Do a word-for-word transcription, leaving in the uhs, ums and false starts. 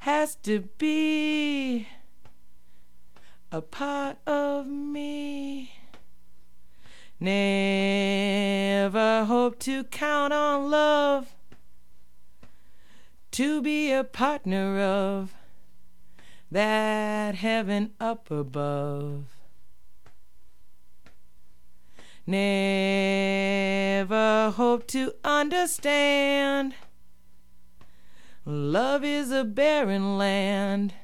has to be a part of me. Never hope to count on love to be a partner of that heaven up above. Never hope to understand love is a barren land